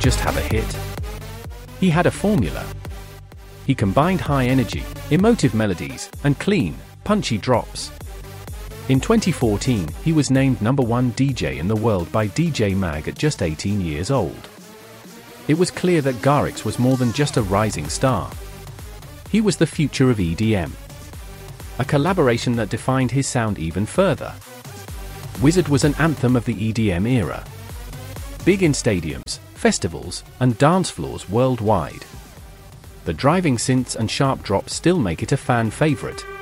just have a hit. He had a formula. He combined high-energy, emotive melodies, and clean, punchy drops. In 2014, he was named #1 DJ in the world by DJ Mag at just 18 years old. It was clear that Garrix was more than just a rising star. He was the future of EDM. A collaboration that defined his sound even further. Wizzard was an anthem of the EDM era. Big in stadiums, festivals, and dance floors worldwide. The driving synths and sharp drops still make it a fan favorite.